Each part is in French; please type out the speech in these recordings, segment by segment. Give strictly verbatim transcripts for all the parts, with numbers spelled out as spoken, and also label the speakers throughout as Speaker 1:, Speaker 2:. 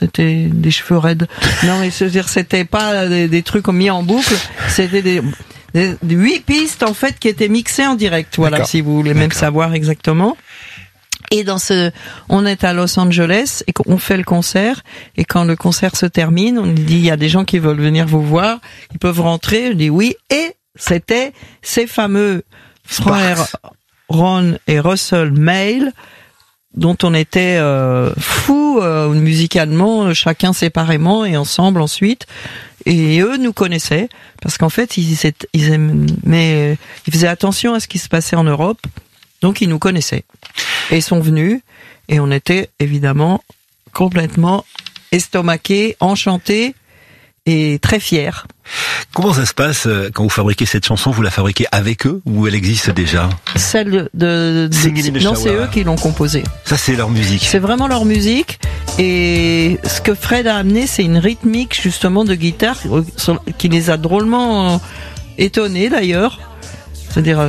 Speaker 1: c'était des cheveux raides. Non, mais je veux dire, c'était pas des, des trucs mis en boucle, c'était des, des, des huit pistes en fait qui étaient mixées en direct. Voilà, D'accord. si vous voulez même D'accord. savoir exactement. Et dans ce, on est à Los Angeles et on fait le concert. Et quand le concert se termine, on dit il y a des gens qui veulent venir vous voir, ils peuvent rentrer. Je dis oui. Et c'était ces fameux frères Ron et Russell Mael, dont on était euh, fous euh, musicalement, chacun séparément et ensemble ensuite. Et eux nous connaissaient parce qu'en fait ils, ils aimaient, ils faisaient attention à ce qui se passait en Europe, donc ils nous connaissaient et ils sont venus et on était évidemment complètement estomaqués, enchantés et très fiers.
Speaker 2: Comment ça se passe quand vous fabriquez cette chanson? Vous la fabriquez avec eux ou elle existe déjà?
Speaker 1: Celle de, de, de non, c'est eux qui l'ont composée.
Speaker 2: Ça, c'est leur musique.
Speaker 1: C'est vraiment leur musique. Et ce que Fred a amené, c'est une rythmique justement de guitare qui les a drôlement étonnés d'ailleurs. C'est-à-dire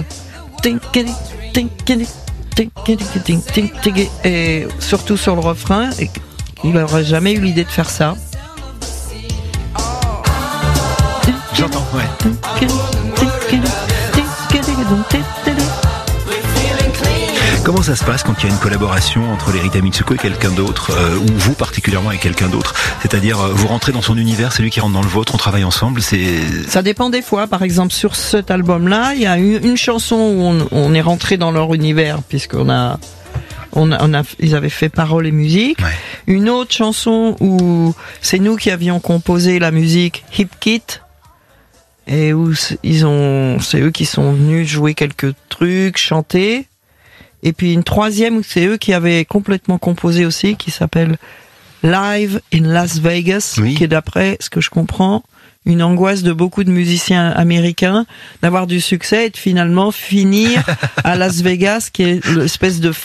Speaker 1: et surtout sur le refrain. Et il n'aurait jamais eu l'idée de faire ça.
Speaker 2: J'entends, ouais. Comment ça se passe quand il y a une collaboration entre les Rita Mitsuko et quelqu'un d'autre, euh, ou vous particulièrement et quelqu'un d'autre? C'est-à-dire, euh, vous rentrez dans son univers, c'est lui qui rentre dans le vôtre, on travaille ensemble, c'est...
Speaker 1: Ça dépend des fois. Par exemple, sur cet album-là, il y a une, une chanson où on, on est rentré dans leur univers, puisqu'on a... On a, on a, ils avaient fait paroles et musique. Ouais. Une autre chanson où c'est nous qui avions composé la musique, Hip Kit, et où ils ont, c'est eux qui sont venus jouer quelques trucs, chanter. Et puis une troisième où c'est eux qui avaient complètement composé aussi, qui s'appelle Live in Las Vegas, oui. qui est d'après ce que je comprends une angoisse de beaucoup de musiciens américains d'avoir du succès et de finalement finir à Las Vegas, qui est l'espèce de,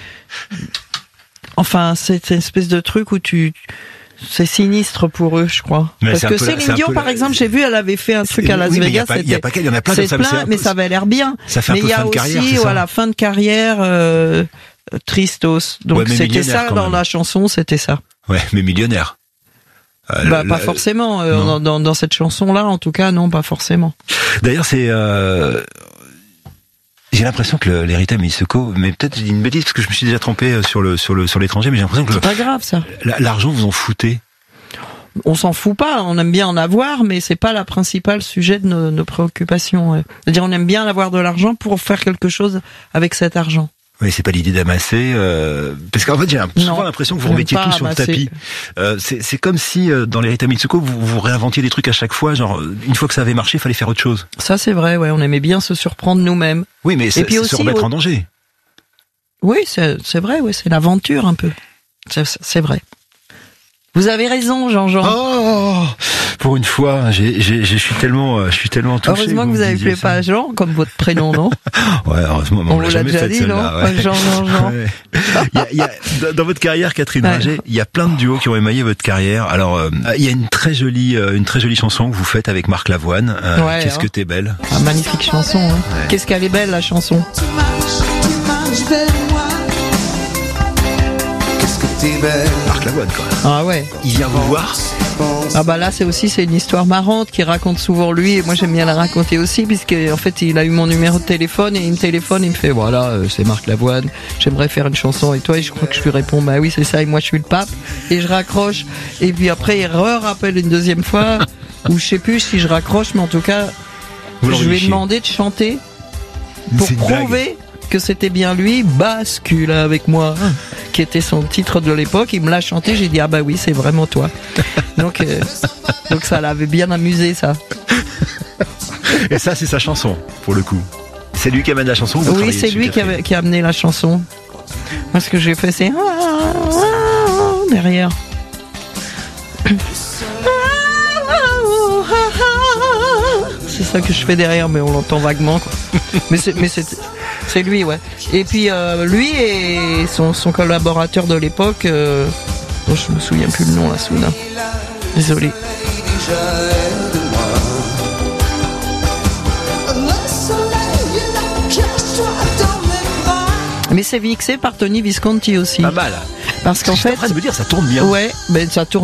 Speaker 1: enfin c'est une espèce de truc où tu c'est sinistre pour eux, je crois. Mais parce que Céline Dion, par exemple, j'ai vu, elle avait fait un truc à Las
Speaker 2: oui,
Speaker 1: Vegas.
Speaker 2: Il y a pas, il y en a plein de ça.
Speaker 1: Plein, mais ça avait l'air bien.
Speaker 2: Ça fait un
Speaker 1: mais
Speaker 2: peu
Speaker 1: il y a
Speaker 2: fin de
Speaker 1: aussi,
Speaker 2: carrière, c'est ça
Speaker 1: voilà, fin de carrière, euh, tristos. Donc ouais, c'était ça dans la chanson, c'était ça.
Speaker 2: Ouais, mais millionnaire.
Speaker 1: Euh, bah le, pas forcément. Euh, dans, dans, dans cette chanson-là, en tout cas, non, pas forcément.
Speaker 2: D'ailleurs, c'est. Euh... J'ai l'impression que le, les Rita Mitsuko, mais peut-être j'ai dit une bêtise parce que je me suis déjà trompé sur le sur le sur l'étranger, mais j'ai l'impression que
Speaker 1: c'est le, pas grave ça.
Speaker 2: L'argent vous en foutez.
Speaker 1: On s'en fout pas, on aime bien en avoir, mais c'est pas la principale sujet de nos, nos préoccupations. C'est-à-dire, on aime bien avoir de l'argent pour faire quelque chose avec cet argent.
Speaker 2: Oui, c'est pas l'idée d'amasser, euh, parce qu'en fait j'ai souvent l'impression que vous remettiez tout sur amasser. Le tapis. Euh, c'est, c'est comme si euh, dans les Rita Mitsuko vous, vous réinventiez des trucs à chaque fois, genre une fois que ça avait marché, il fallait faire autre chose.
Speaker 1: Ça c'est vrai, ouais, on aimait bien se surprendre nous-mêmes.
Speaker 2: Oui, mais c'est, c'est aussi, se remettre ouais, en danger.
Speaker 1: Oui, c'est, c'est vrai, ouais, c'est l'aventure un peu. C'est, c'est vrai. Vous avez raison, Jean-Jean.
Speaker 2: Oh, pour une fois, j'ai, j'ai, je suis tellement, je suis tellement touché.
Speaker 1: Heureusement que vous avez appelé pas Jean comme votre prénom, non?
Speaker 2: Ouais, heureusement, on, on l'a jamais fait
Speaker 1: dit, non? Ouais. Jean, Jean, Jean. Ouais.
Speaker 2: il y a, il y a, dans votre carrière, Catherine ouais. Ringer, il y a plein de duos qui ont émaillé votre carrière. Alors, euh, il y a une très jolie, une très jolie chanson que vous faites avec Marc Lavoine. Euh, ouais, Qu'est-ce hein. que t'es belle.
Speaker 1: Ah, magnifique chanson. Hein. Ouais. Qu'est-ce qu'elle est belle la chanson.
Speaker 2: Marc Lavoine quand même.
Speaker 1: Ah ouais.
Speaker 2: Il vient vous voir.
Speaker 1: Ah bah là c'est aussi c'est une histoire marrante qu'il raconte souvent lui et moi j'aime bien la raconter aussi puisque en fait il a eu mon numéro de téléphone et il me téléphone il me fait voilà euh, c'est Marc Lavoine, j'aimerais faire une chanson et toi et je crois que je lui réponds bah oui c'est ça et moi je suis le pape et je raccroche et puis après il re-rappelle une deuxième fois ou je sais plus si je raccroche mais en tout cas vous je lui ai demandé de chanter pour prouver que c'était bien lui, Bascule avec moi, qui était son titre de l'époque. Il me l'a chanté, j'ai dit ah bah oui, c'est vraiment toi. Donc, euh, donc ça l'avait bien amusé ça.
Speaker 2: Et ça c'est sa chanson pour le coup. C'est lui qui amène la chanson. Vous
Speaker 1: oui, c'est lui qui a, qui a amené la chanson. Moi ce que j'ai fait c'est derrière. C'est ça que je fais derrière, mais on l'entend vaguement. Quoi. Mais c'est, mais c'est, c'est lui, ouais. Et puis euh, lui et son, son collaborateur de l'époque, euh, oh, je me souviens plus le nom là, soudain. Désolé. Mais c'est mixé par Tony Visconti aussi.
Speaker 2: Pas mal.
Speaker 1: Parce qu'en fait,
Speaker 2: en train de me dire, ça tourne bien.
Speaker 1: Ouais, mais ça tourne.